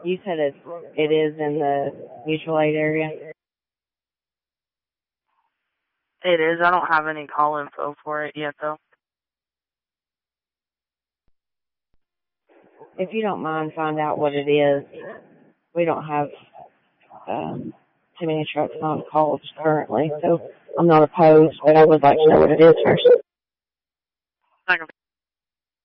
You said it is in the mutual aid area? It is. I don't have any call info for it yet, though. If you don't mind, find out what it is. We don't have too many trucks on calls currently, so I'm not opposed, but I would like to know what it is first. Okay.